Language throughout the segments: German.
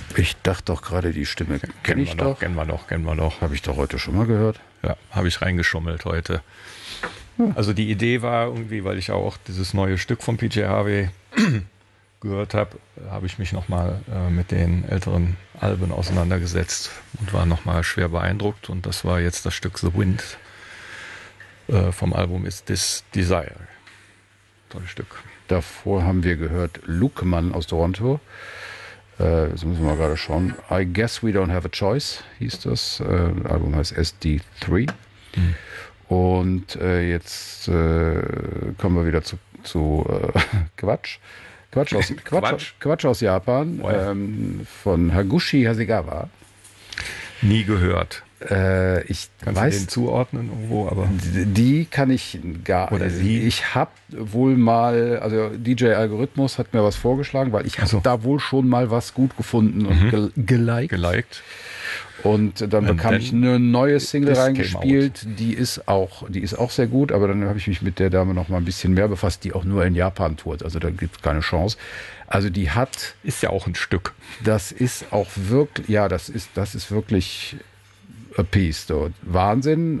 Ich dachte doch gerade, die Stimme kenne ich doch. Kennen wir noch. Habe ich doch heute schon mal gehört. Ja, habe ich reingeschummelt heute. Also die Idee war irgendwie, weil ich auch dieses neue Stück von PJ Harvey gehört habe, habe ich mich nochmal mit den älteren Alben auseinandergesetzt und war nochmal schwer beeindruckt. Und das war jetzt das Stück The Wind vom Album Is This Desire. Tolles Stück. Davor haben wir gehört Lukeman aus Toronto. Jetzt müssen wir mal gerade schauen. I Guess We Don't Have a Choice hieß das. Das Album heißt SD3. Und jetzt kommen wir wieder zu Quatsch. Quatsch aus Japan. Von Haguchi Hasegawa. Nie gehört. Ich Kannst weiß, du den zuordnen irgendwo? Aber die kann ich gar Oder nicht. sie? Ich habe wohl mal, also DJ Algorithmus hat mir was vorgeschlagen, weil ich habe da wohl schon mal was gut gefunden und geliked. Und dann bekam ich eine neue Single reingespielt, die ist auch sehr gut, aber dann habe ich mich mit der Dame noch mal ein bisschen mehr befasst, die auch nur in Japan tourt, also da gibt es keine Chance. Also die hat... Ist ja auch ein Stück. Das ist auch wirklich, ja, das ist wirklich a piece dort. Wahnsinn.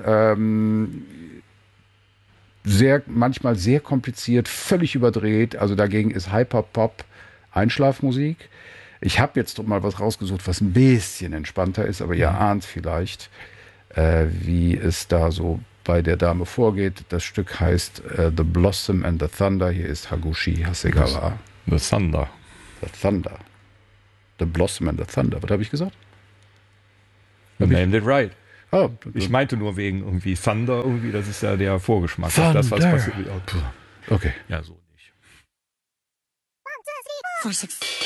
Manchmal sehr kompliziert, völlig überdreht, also dagegen ist Hyperpop Einschlafmusik. Ich habe jetzt mal was rausgesucht, was ein bisschen entspannter ist, aber ihr ahnt vielleicht, wie es da so bei der Dame vorgeht. Das Stück heißt The Blossom and the Thunder. Hier ist Haguchi Hasegawa. The Thunder. The Thunder. The Blossom and the Thunder. Was habe ich gesagt? You named it right. Oh, Ich meinte nur wegen irgendwie Thunder, irgendwie, das ist ja der Vorgeschmack. Thunder. Das, was passiert. Okay. Ja, so nicht. 1, 2, 3, 4, 5, 6.